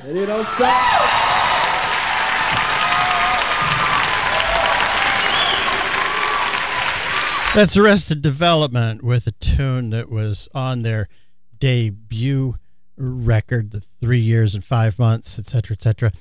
And it don't stop. That's Arrested Development with a tune that was on their debut record, the 3 years and 5 months, etc., etc.